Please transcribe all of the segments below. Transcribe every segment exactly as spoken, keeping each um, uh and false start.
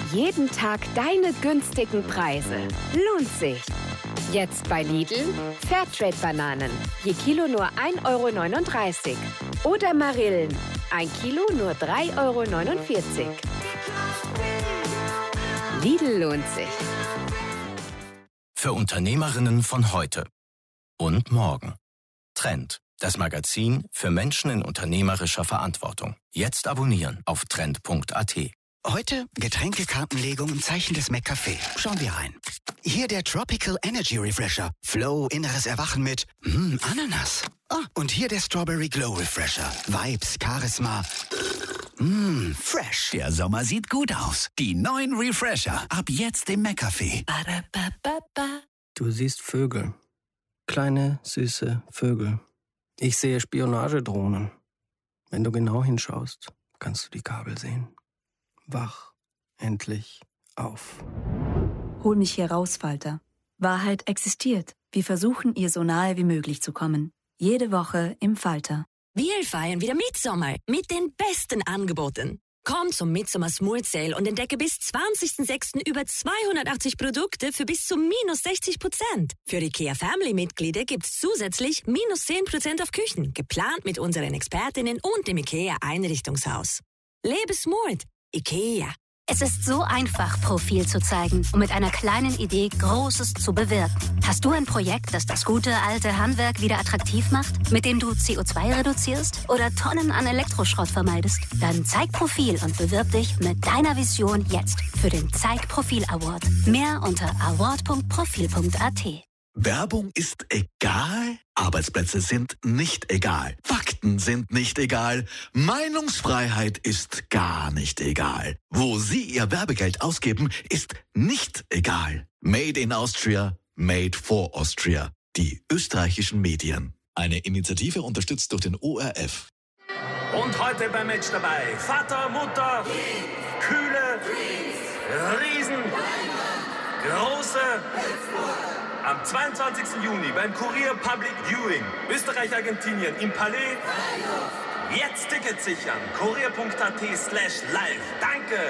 Jeden Tag deine günstigen Preise. Lohnt sich. Jetzt bei Lidl Fairtrade-Bananen. Je Kilo nur ein Euro neununddreißig. Oder Marillen. Ein Kilo nur drei Euro neunundvierzig. Lidl lohnt sich. Für Unternehmerinnen von heute und morgen. Trend, das Magazin für Menschen in unternehmerischer Verantwortung. Jetzt abonnieren auf trend punkt a t. Heute Getränkekartenlegung im Zeichen des McCafé. Schauen wir rein. Hier der Tropical Energy Refresher. Flow, inneres Erwachen mit mm, Ananas. Ah, und hier der Strawberry Glow Refresher. Vibes, Charisma. Mmm, fresh. Der Sommer sieht gut aus. Die neuen Refresher. Ab jetzt im McCafé. Du siehst Vögel. Kleine, süße Vögel. Ich sehe Spionagedrohnen. Wenn du genau hinschaust, kannst du die Kabel sehen. Wach endlich auf. Hol mich hier raus, Falter. Wahrheit existiert. Wir versuchen, ihr so nahe wie möglich zu kommen. Jede Woche im Falter. Wir feiern wieder Mitsommer mit den besten Angeboten. Komm zum Mitsommer Smooth Sale und entdecke bis zwanzigsten sechsten über zweihundertachtzig Produkte für bis zu minus sechzig Prozent. Für IKEA Family-Mitglieder gibt's zusätzlich minus zehn Prozent auf Küchen, geplant mit unseren Expertinnen und dem IKEA Einrichtungshaus. Lebe smooth. IKEA. Es ist so einfach, Profil zu zeigen und mit einer kleinen Idee Großes zu bewirken. Hast du ein Projekt, das das gute alte Handwerk wieder attraktiv macht, mit dem du C O zwei reduzierst oder Tonnen an Elektroschrott vermeidest? Dann zeig Profil und bewirb dich mit deiner Vision jetzt für den Zeig Profil Award. Mehr unter award punkt profil punkt a t. Werbung ist egal, Arbeitsplätze sind nicht egal, Fakten sind nicht egal, Meinungsfreiheit ist gar nicht egal. Wo Sie Ihr Werbegeld ausgeben, ist nicht egal. Made in Austria, made for Austria. Die österreichischen Medien. Eine Initiative unterstützt durch den O R F. Und heute beim Match dabei Vater, Mutter, Kühle, Riesen, große... Am zweiundzwanzigsten Juni beim Kurier Public Viewing Österreich-Argentinien im Palais. Jetzt Tickets sichern. kurier punkt a t slash live. Danke.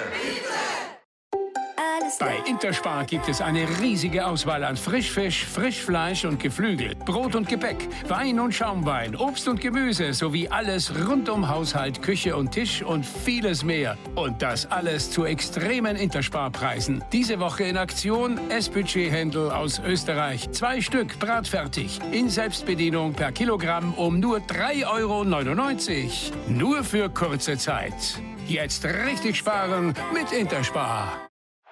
Bei Interspar gibt es eine riesige Auswahl an Frischfisch, Frischfleisch und Geflügel, Brot und Gebäck, Wein und Schaumwein, Obst und Gemüse sowie alles rund um Haushalt, Küche und Tisch und vieles mehr. Und das alles zu extremen Interspar-Preisen. Diese Woche in Aktion S-Budget-Händel aus Österreich. Zwei Stück bratfertig. In Selbstbedienung per Kilogramm um nur drei Euro neunundneunzig. Nur für kurze Zeit. Jetzt richtig sparen mit Interspar.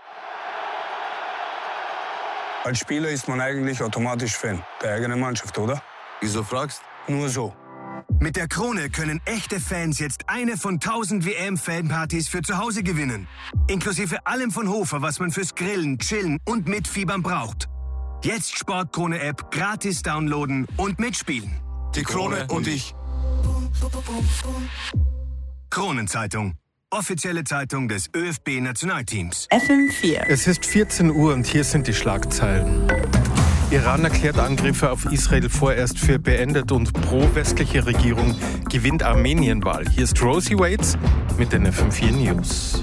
Als Spieler ist man eigentlich automatisch Fan der eigenen Mannschaft, oder? Wieso fragst? Nur so. Mit der Krone können echte Fans jetzt eine von tausend W M-Fanpartys für zu Hause gewinnen. Inklusive allem von Hofer, was man fürs Grillen, Chillen und Mitfiebern braucht. Jetzt Sportkrone-App gratis downloaden und mitspielen. Die Krone und ich. Kronenzeitung. Offizielle Zeitung des ÖFB-Nationalteams. F M vier. Es ist vierzehn Uhr und hier sind die Schlagzeilen. Iran erklärt Angriffe auf Israel vorerst für beendet und pro-westliche Regierung gewinnt Armenien-Wahl. Hier ist Rosie Waits mit den F M vier News.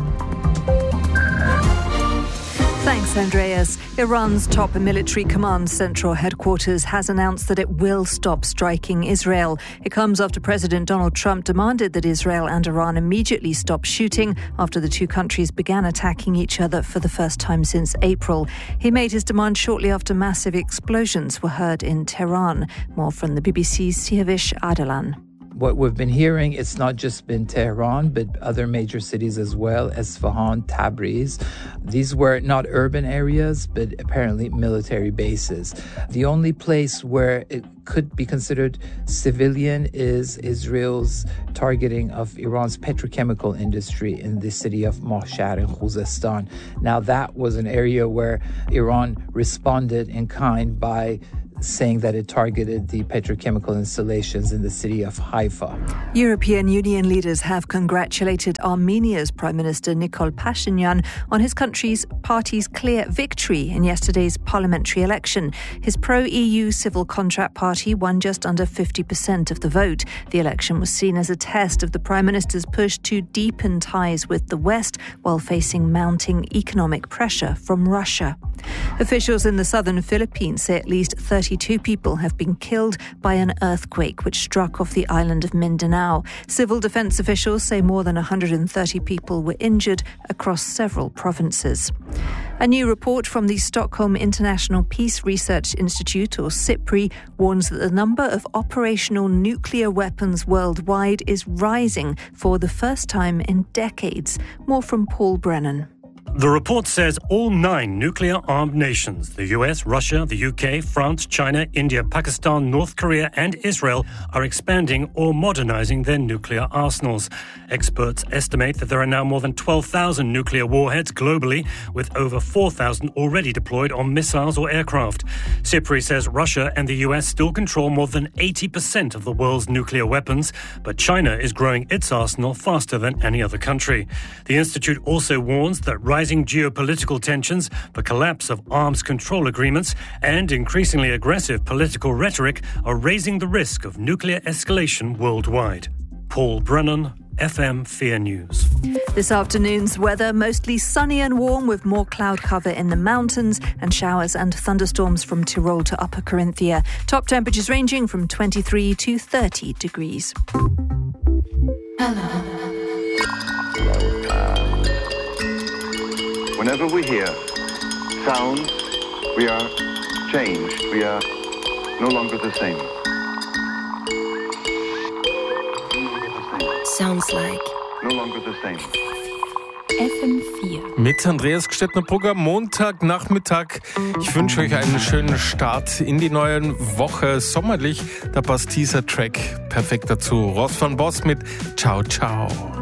Thanks, Andreas. Iran's top military command central headquarters has announced that it will stop striking Israel. It comes after President Donald Trump demanded that Israel and Iran immediately stop shooting after the two countries began attacking each other for the first time since April. He made his demand shortly after massive explosions were heard in Tehran. More from the B B C's Sihavish Adelan. What we've been hearing, it's not just been Tehran, but other major cities as well, Isfahan, Tabriz. These were not urban areas, but apparently military bases. The only place where it could be considered civilian is Israel's targeting of Iran's petrochemical industry in the city of Mashhad in Khuzestan. Now, that was an area where Iran responded in kind by saying that it targeted the petrochemical installations in the city of Haifa. European Union leaders have congratulated Armenia's Prime Minister Nikol Pashinyan on his country's party's clear victory in yesterday's parliamentary election. His pro-E U Civil Contract Party won just under fifty percent of the vote. The election was seen as a test of the Prime Minister's push to deepen ties with the West while facing mounting economic pressure from Russia. Officials in the southern Philippines say at least thirty-two people have been killed by an earthquake which struck off the island of Mindanao. Civil defense officials say more than one hundred thirty people were injured across several provinces. A new report from the Stockholm International Peace Research Institute, or SIPRI, warns that the number of operational nuclear weapons worldwide is rising for the first time in decades. More from Paul Brennan. The report says all nine nuclear-armed nations, the U S, Russia, the U K, France, China, India, Pakistan, North Korea and Israel, are expanding or modernizing their nuclear arsenals. Experts estimate that there are now more than twelve thousand nuclear warheads globally, with over four thousand already deployed on missiles or aircraft. SIPRI says Russia and the U S still control more than eighty percent of the world's nuclear weapons, but China is growing its arsenal faster than any other country. The institute also warns that rising geopolitical tensions, the collapse of arms control agreements, and increasingly aggressive political rhetoric are raising the risk of nuclear escalation worldwide. Paul Brennan, F M Fear News. This afternoon's weather, mostly sunny and warm with more cloud cover in the mountains and showers and thunderstorms from Tyrol to Upper Carinthia. Top temperatures ranging from twenty-three to thirty degrees. Hello. Whenever we hear sounds, we are changed. We are no longer the same. Sounds like no longer the same. F M vier. Mit Andreas Gstettner-Brugger, Montagnachmittag. Ich wünsche euch einen schönen Start in die neue Woche. Sommerlich, da passt dieser Track perfekt dazu. Ross van Boss mit Ciao Ciao.